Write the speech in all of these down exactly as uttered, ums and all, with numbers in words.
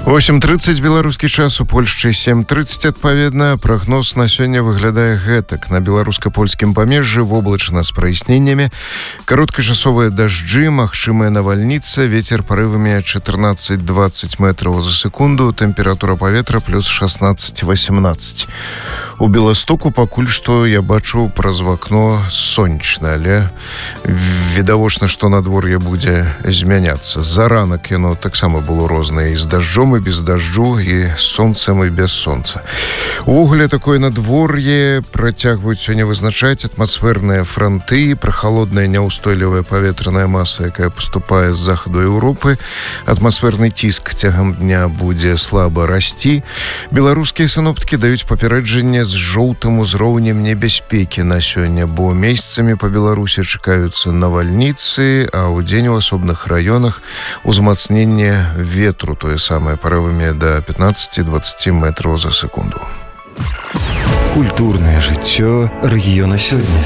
восемь тридцать беларускі час, у Польшчы сем тридцать адпаведна. Прагноз на сёння выглядае гэтак. На беларуска-польскім памежжы воблачна з праясненнямі, кароткачасовыя дажджы, магчымая навальніца, вецер парывамі чатырнаццаць дваццаць метраў за секунду, тэмпература паветра плюс шаснаццаць восемнаццаць. У Беластоку пакуль што я бачу праз вакно сонечна, але відавочна, што надвор'е будзе змяняцца. За ранак яно таксама было рознае, і з дажджом, і без дажджу, і з сонцам, і без сонца. Увогуле, такое надвор'е працягваюць сёння вызначаць атмасферныя франты, прахалодная няўстойлівая паветраная маса, якая паступае з захаду Еўропы. Атмасферны ціск цягам дня будзе слаба расці. Беларускія сіноптыкі даюць паперэджанне з жоўтым узроўнем небяспекі на сёння, бо месяцамі па Беларусі чакаюцца навальніцы, а ў дзень у асобных раёнах узмацненне ветру, тое самае парывамі да пятнаццаць дваццаць метраў за секунду. Культурнае жыццё рэгіёна сёння.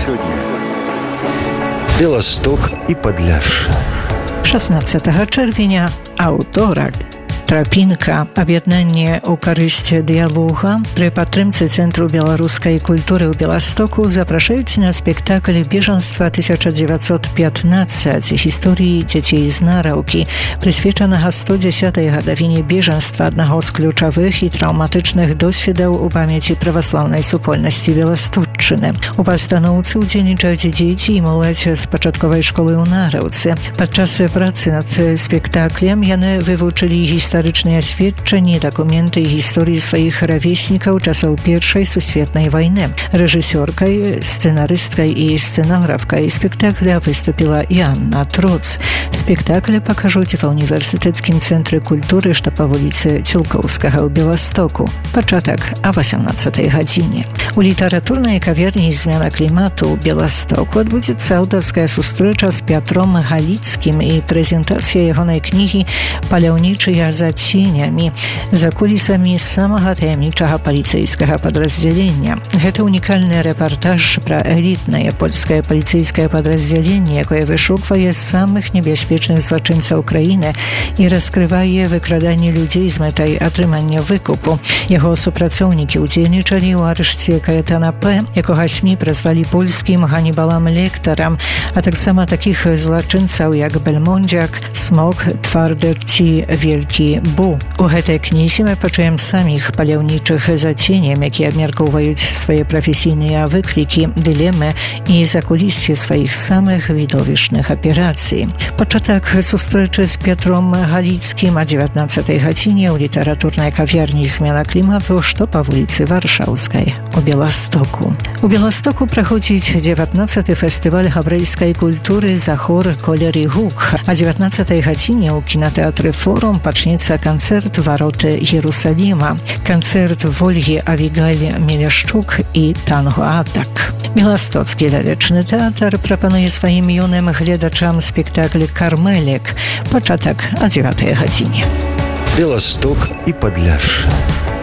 Беласток і Падляшша. шаснаццатага чэрвеня, аўторак. Трапінка, аб'яднанне ў карысць дыялога пры падтрымцы Цэнтру беларускай культуры ў Беластоку запрашаюць на спектакль бежанства тысяча дзевяцьсот пятнаццаць гісторыі дзяцей з Нараўкі, прысвечанага сто дзясятай гадавіне бежанства, аднаго з ключавых і траўматычных досведаў у памяці праваслаўнай супольнасці Беласточчыны. У пастаноўцы ўдзельнічаюць дзеці і моладзь з пачатковай школы ў Нараўцы. Падчас працы над спектаклем яны вывучылі гісторыю гістарычныя сведчанні, дакументы і гісторыі сваіх равеснікаў часоў Першай сусветнай вайны. Рэжысёркай, сцэнарысткай і сцэнографкай спектакля выступіла Анна Троц. Спектакль пакажуць ва ўніверсітэцкім цэнтры культуры штаб па вуліцы Цілкоўскага ў Беластоку. Пачатак а васямнаццатай гадзіне. У літаратурнай кавярні «Змяна клімату» ў Беластоку адбудзецца аўтарская сустрэча з Пятром Галіцкім і прэзентацыя ягонай кнігі «Паляўнічыя за ценямі» за кулісамі самага таямнічага паліцэйскага падраздзялення. Гэта унікальны рэпартаж пра элітнае польскае паліцэйскае падраздзяленне, якое вышуквае самых небяспечных злачынцаў краіны і раскрывае выкраданне людзей з мэтай атрымання выкупу. Яго супрацоўнікі ўдзельнічалі ў арышце Каэтана П., якога СМІ празвалі польскім Ганібалам Лектарам, а таксама такіх злачынцаў, як Бельмондзяк, Смок, Твардер ці Велькі Бу. У гэтай кнізе мы пачуем саміх паляўнічых за ценем, якія абмяркоўваюць свае прафесійныя выклікі, дылемы і закулісье сваіх самых відовішчных аперацый. Пачатак сустрэчы з Петром Галіцкім а дзевятнаццатай гадзіне ў літаратурнай кавярні «Змяна клімату», што па вуліцы Варшаўскай у Беластоку. У Беластоку праходзіць дзевятнаццаты фестываль габрэйскай культуры «Захор колер і гук». А дзевятнаццатай гадзіне ў кінатэатры «Форум» пачнецца канцэрт «Вароты Єрусаліма», канцэрт Вольгі Авігаль Мелешчук і «Танго Атак». Беластоцкі лялечны тэатр прапануе сваім юным гледачам спектакль «Кармелік». Пачатак а дзевятай гадзіне. Беласток і Падляшша.